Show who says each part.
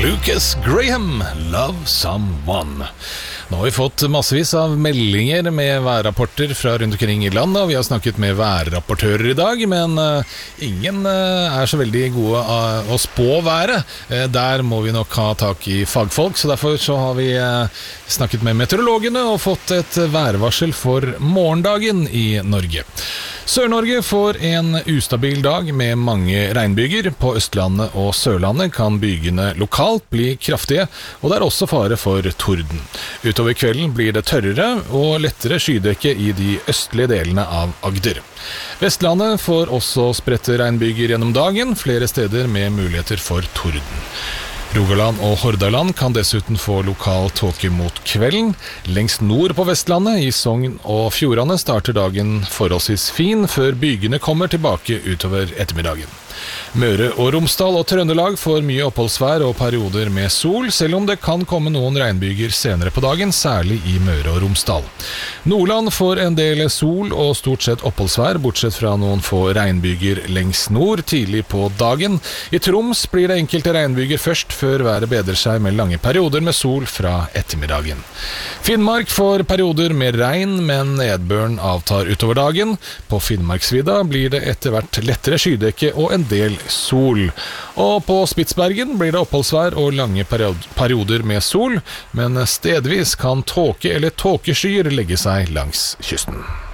Speaker 1: Lucas Graham, Love Someone. Nå har vi fått massevis av meldinger med værrapporter fra rundt omkring i landet, og vi har snakket med værrapportører i dag, men ingen er så veldig gode å spå været. Der må vi nok ha tak i fagfolk, så derfor så har vi snakket med meteorologene og fått et værvarsel for morgendagen i Norge. Sør-Norge får en ustabil dag med mange regnbyger. På Østlandet og Sørlandet kan bygene lokalt bli kraftige, og det er også fare for torden. Utover kvelden blir det tørrere og lettere skydekke i de østlige delene av Agder. Vestlandet får også spredte regnbyger gjennom dagen, flere steder med muligheter for torden. Rogaland og Hordaland kan dessuten få lokal tåke mot kvelden. Lengst nord på Vestlandet, i Sogn og Fjordane, starter dagen forholdsvis fin, før bygene kommer tilbake utover ettermiddagen. Møre og Romsdal og Trøndelag får mye oppholdsvær og perioder med sol, selv om det kan komme noen regnbyger senere på dagen, særlig i Møre og Romsdal. Nordland får en del sol og stort sett oppholdsvær, bortsett fra noen få regnbyger lengst nord tidlig på dagen. I Troms blir det enkelte regnbyger først, før været bedrer seg med lange perioder med sol fra ettermiddagen. Finnmark får perioder med regn, men nedbøren avtar utover dagen. På Finnmarksvidda blir det etter hvert lettere skydekke og en del sol. Og på Spitsbergen blir det oppholdsvær og lange perioder med sol, men stedvis kan tåke eller tåkeskyer legge seg langs kysten.